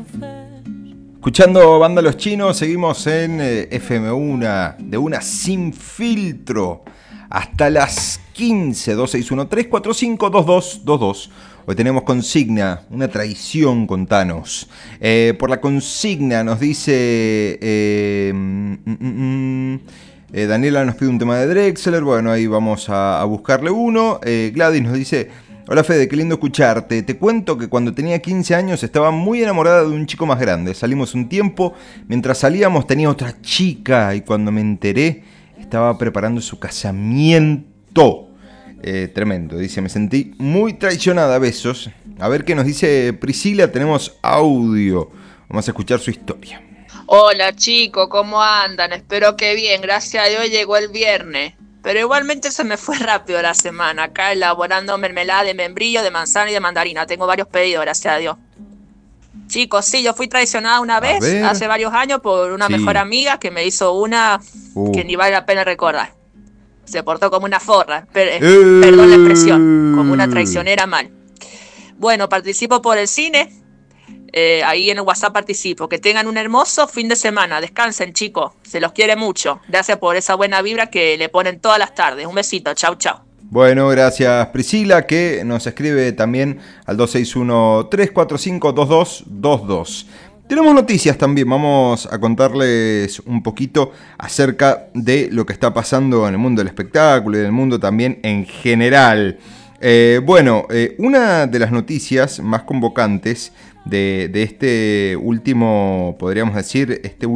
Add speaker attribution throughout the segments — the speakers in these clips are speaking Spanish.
Speaker 1: Escuchando Banda Los Chinos, seguimos en FM1, de una sin filtro, hasta las 15, 2613452222. Hoy tenemos consigna, una traición, contanos. Por la consigna nos dice... Daniela nos pide un tema de Drexler, bueno, ahí vamos a buscarle uno. Gladys nos dice: hola Fede, qué lindo escucharte. Te cuento que cuando tenía 15 años estaba muy enamorada de un chico más grande. Salimos un tiempo, mientras salíamos tenía otra chica y cuando me enteré estaba preparando su casamiento. Tremendo, dice, me sentí muy traicionada, besos. A ver qué nos dice Priscila, tenemos audio. Vamos a escuchar su historia.
Speaker 2: Hola chicos, ¿cómo andan? Espero que bien, gracias a Dios llegó el viernes. Pero igualmente se me fue rápido la semana, acá elaborando mermelada de membrillo, de manzana y de mandarina. Tengo varios pedidos, gracias a Dios. Chicos, sí, yo fui traicionada una vez, hace varios años, por una mejor amiga que me hizo una que ni vale la pena recordar. Se portó como una forra, perdón la expresión, como una traicionera mal. Bueno, participo por el cine, ahí en el WhatsApp participo. Que tengan un hermoso fin de semana, descansen chicos, se los quiere mucho. Gracias por esa buena vibra que le ponen todas las tardes. Un besito, chau chau.
Speaker 1: Bueno, gracias Priscila, que nos escribe también al 261-345-2222. Tenemos noticias también, vamos a contarles un poquito acerca de lo que está pasando en el mundo del espectáculo y del mundo también en general. Una de las noticias más convocantes de este último, podríamos decir,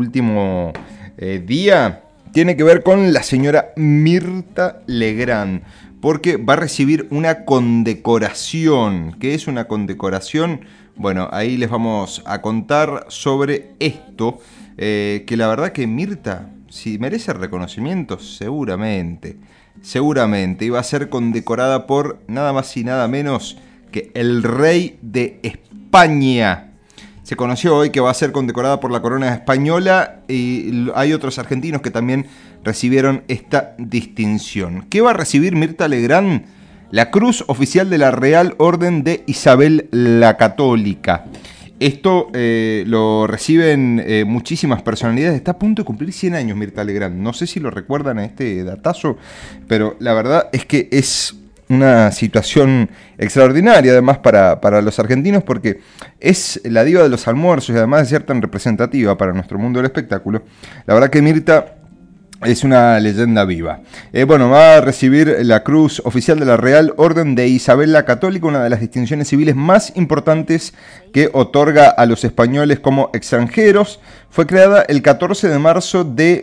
Speaker 1: día, tiene que ver con la señora Mirta Legrand, porque va a recibir una condecoración. ¿Qué es una condecoración? Bueno, ahí les vamos a contar sobre esto, que la verdad que Mirta, si merece reconocimiento, seguramente, iba a ser condecorada por nada más y nada menos que el rey de España. Se conoció hoy que va a ser condecorada por la corona española y hay otros argentinos que también recibieron esta distinción. ¿Qué va a recibir Mirta Legrand? La Cruz Oficial de la Real Orden de Isabel la Católica. Esto lo reciben muchísimas personalidades. Está a punto de cumplir 100 años Mirta Legrand. No sé si lo recuerdan a este datazo, pero la verdad es que es una situación extraordinaria además para los argentinos, porque es la diva de los almuerzos y además de ser tan representativa para nuestro mundo del espectáculo. La verdad que Mirta es una leyenda viva. Va a recibir la Cruz Oficial de la Real Orden de Isabel la Católica, una de las distinciones civiles más importantes que otorga a los españoles como extranjeros. Fue creada el 14 de marzo de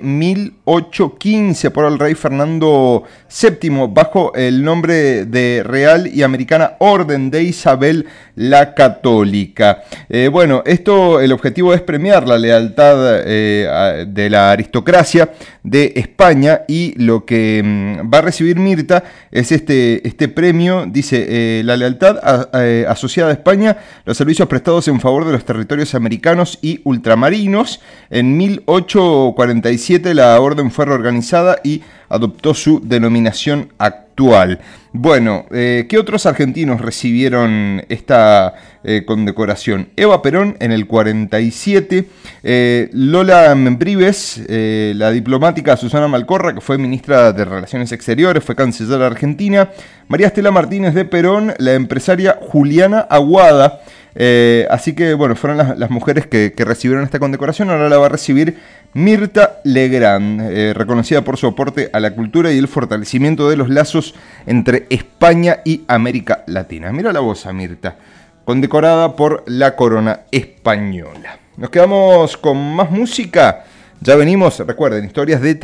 Speaker 1: 1815 por el rey Fernando VII bajo el nombre de Real y Americana Orden de Isabel la Católica. El objetivo es premiar la lealtad de la aristocracia de España, y lo que va a recibir Mirta es este premio. Dice, la lealtad asociada a España, los servicios prestados en favor de los territorios americanos y ultramarinos. En 1847 la orden fue reorganizada y adoptó su denominación actual. ¿Qué otros argentinos recibieron esta condecoración? Eva Perón en el 47, Lola Membrives, la diplomática Susana Malcorra, que fue ministra de Relaciones Exteriores, fue canciller argentina, María Estela Martínez de Perón, la empresaria Juliana Aguada. Así que fueron las mujeres que recibieron esta condecoración. Ahora la va a recibir Mirta Legrand, reconocida por su aporte a la cultura y el fortalecimiento de los lazos entre España y América Latina. Mira la voz a Mirta, condecorada por la corona española. Nos quedamos con más música. Ya venimos, recuerden, historias de